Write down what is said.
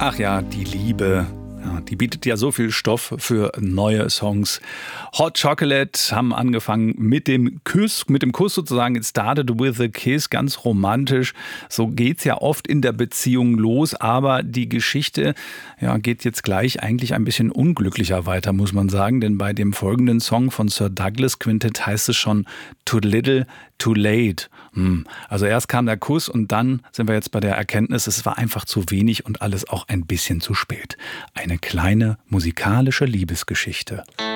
Ach ja, die Liebe. Ja, die bietet ja so viel Stoff für neue Songs. Hot Chocolate haben angefangen mit dem Kuss sozusagen. It started with a kiss, ganz romantisch. So geht's ja oft in der Beziehung los, aber die Geschichte geht jetzt gleich eigentlich ein bisschen unglücklicher weiter, muss man sagen. Denn bei dem folgenden Song von Sir Douglas Quintet heißt es schon Too Little, Too Late. Also erst kam der Kuss und dann sind wir jetzt bei der Erkenntnis, es war einfach zu wenig und alles auch ein bisschen zu spät. Eine kleine musikalische Liebesgeschichte.